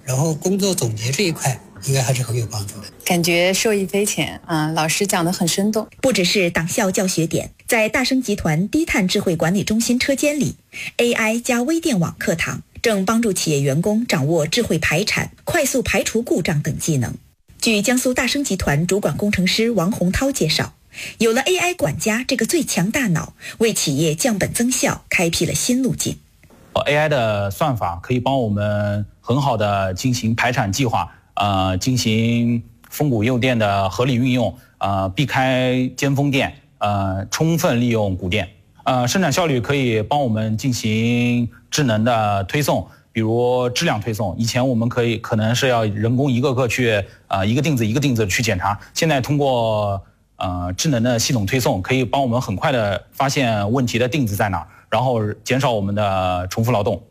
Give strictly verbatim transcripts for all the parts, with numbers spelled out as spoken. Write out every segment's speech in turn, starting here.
然后工作总结这一块应该还是很有帮助的， 感觉受益匪浅啊！老师讲得很生动。 不只是党校教学点，在大生集团低碳智慧管理中心车间里 ，A I 加微电网课堂正帮助企业员工掌握智慧排产、快速排除故障等技能。据江苏大生集团主管工程师王洪涛介绍，有了 A I 管家这个最强大脑，为企业降本增效开辟了新路径。 A I 的算法可以帮我们很好的进行排产计划，呃，进行峰谷诱电的合理运用，呃，避开尖峰电，呃，充分利用谷电，呃，生产效率可以帮我们进行智能的推送，比如质量推送。以前我们可以可能是要人工一个个去，呃，一个钉子一个钉子去检查，现在通过呃智能的系统推送，可以帮我们很快的发现问题的钉子在哪，然后减少我们的重复劳动。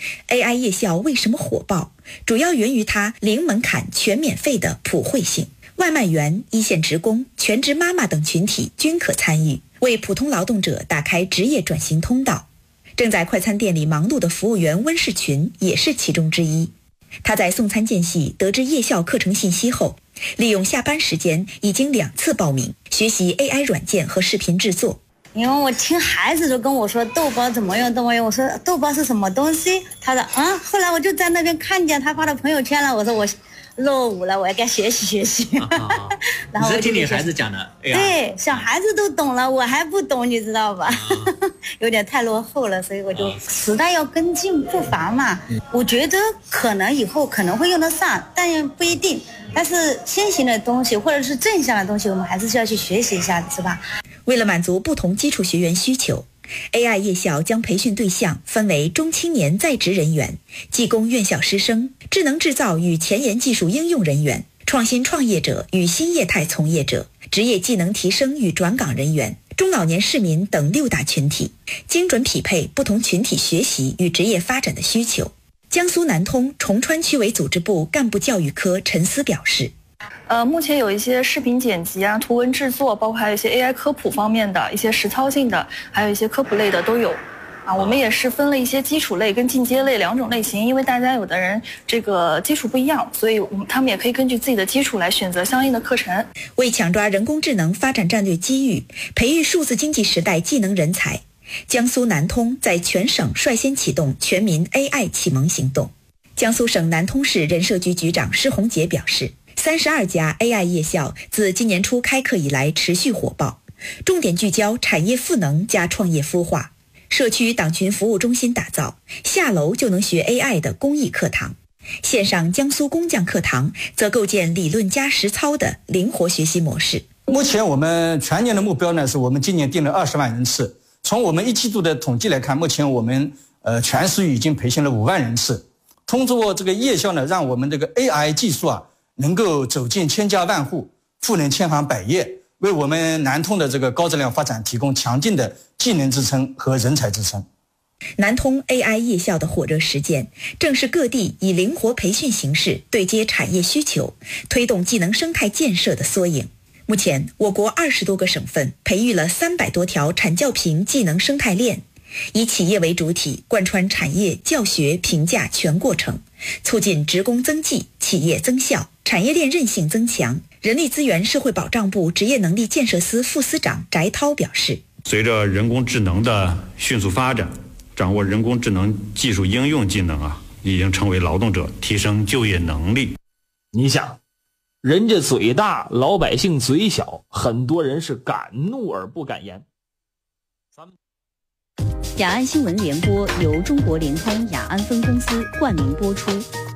A I 夜校为什么火爆？主要源于它零门槛、全免费的普惠性。外卖员、一线职工、全职妈妈等群体均可参与，为普通劳动者打开职业转型通道。正在快餐店里忙碌的服务员温世群也是其中之一。他在送餐间隙得知夜校课程信息后，利用下班时间已经两次报名学习 A I 软件和视频制作。 因为我听孩子都跟我说豆包怎么用怎么用，我说豆包是什么东西，他说啊，后来我就在那边看见他发的朋友圈了，我说我落伍了，我要该学习学习。啊、 然后我就听你孩子讲的，哎、 对，小孩子都懂了，我还不懂，你知道吧？啊、有点太落后了，所以我就、啊、时代要跟进步伐嘛。嗯、我觉得可能以后可能会用得上，但也不一定。但是先行的东西或者是正向的东西，我们还是需要去学习一下，是吧？ 为了满足不同基础学员需求， A I 夜校将培训对象分为中青年在职人员、技工院校师生、智能制造与前沿技术应用人员、创新创业者与新业态从业者、职业技能提升与转岗人员、中老年市民等六大群体，精准匹配不同群体学习与职业发展的需求。江苏南通崇川区委组织部干部教育科陈思表示， 呃，目前有一些视频剪辑啊、图文制作，包括还有一些 A I 科普方面的一些实操性的，还有一些科普类的都有。啊，我们也是分了一些基础类跟进阶类两种类型，因为大家有的人这个基础不一样，所以我们他们也可以根据自己的基础来选择相应的课程。 为抢抓人工智能发展战略机遇，培育数字经济时代技能人才，江苏南通在全省率先启动全民 A I 启蒙行动。江苏省南通市人社局局长施洪杰表示，三十二家 A I 夜校自今年初开课以来持续火爆，重点聚焦产业赋能加创业孵化，社区党群服务中心打造，下楼就能学 A I 的公益课堂。线上江苏工匠课堂则构建理论加实操的灵活学习模式。 目前我们全年的目标呢，是我们今年定了二十万人次。从我们一季度的统计来看，目前我们呃全市已经培训了五万人次。通过这个夜校呢，让我们这个 A I 技术啊，能够走进千家万户，赋能千行百业，为我们南通的这个高质量发展提供强劲的技能支撑和人才支撑。 南通 A I 夜校的火热实践，正是各地以灵活培训形式对接产业需求，推动技能生态建设的缩影。目前，我国二十多个省份培育了三百多条产教评技能生态链，以企业为主体，贯穿产业、教学、评价全过程，促进职工增技、企业增效、产业链韧性增强。人力资源社会保障部职业能力建设司副司长翟涛表示， 随着人工智能的迅速发展，掌握人工智能技术应用技能啊，已经成为劳动者提升就业能力。 你想，人家嘴大，老百姓嘴小，很多人是敢怒而不敢言。 雅安新闻联播由中国联通雅安分公司冠名播出。